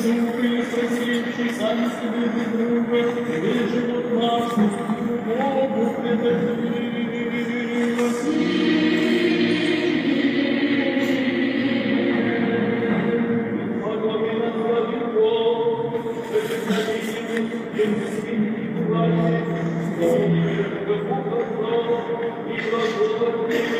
Духи, просвітчий, самі собі друге, і живот наш, Богу предадим. Thank you.